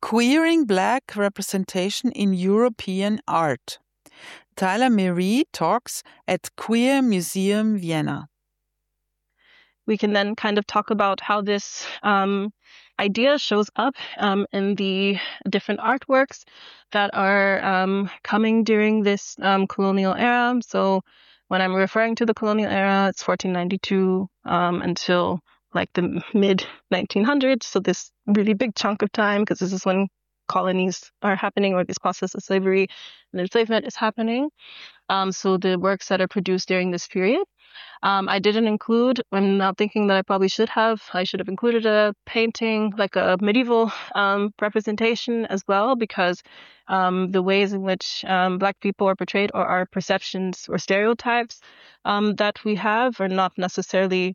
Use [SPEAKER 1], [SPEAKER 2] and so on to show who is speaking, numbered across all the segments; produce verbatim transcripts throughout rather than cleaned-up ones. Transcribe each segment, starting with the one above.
[SPEAKER 1] Queering Black Representation in European Art. Tyler Miri talks at Queer Museum Vienna.
[SPEAKER 2] We can then kind of talk about how this um, idea shows up um, in the different artworks that are um, coming during this um, colonial era. So when I'm referring to the colonial era, it's fourteen ninety-two um, until like the mid nineteen hundreds. So this really big chunk of time, because this is when colonies are happening, or this process of slavery and enslavement is happening. Um, so the works that are produced during this period. Um, I didn't include, I'm now thinking that I probably should have, I should have included a painting, like a medieval um, representation as well, because um, the ways in which um, Black people are portrayed, or our perceptions or stereotypes um, that we have, are not necessarily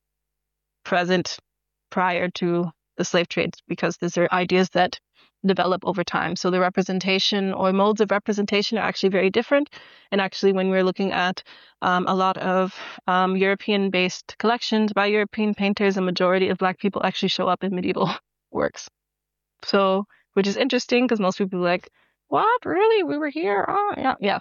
[SPEAKER 2] present prior to the slave trade, because these are ideas that develop over time. So the representation or modes of representation are actually very different. And actually, when we're looking at um, a lot of um, European-based collections by European painters, a majority of Black people actually show up in medieval works. So, which is interesting, because most people are like, what? Really? We were here? Oh, yeah, yeah,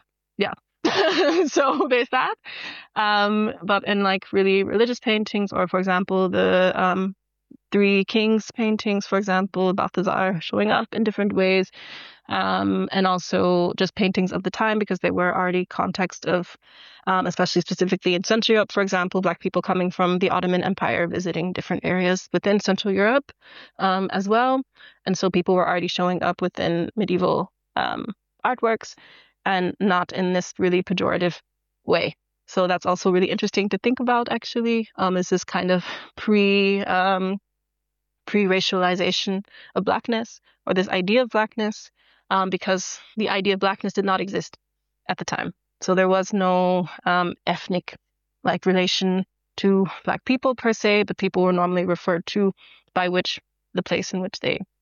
[SPEAKER 2] yeah. So there's that. Um, but in like really religious paintings, or for example, the um, Three Kings paintings, for example, Balthazar showing up in different ways, um, and also just paintings of the time, because they were already context of, um, especially specifically in Central Europe, for example, Black people coming from the Ottoman Empire, visiting different areas within Central Europe um, as well. And so people were already showing up within medieval um, artworks, and not in this really pejorative way. So that's also really interesting to think about, actually, um, is this kind of pre... Um, pre-racialization of Blackness, or this idea of Blackness, um, because the idea of Blackness did not exist at the time. So there was no um, ethnic like relation to Black people per se, but people were normally referred to by which the place in which they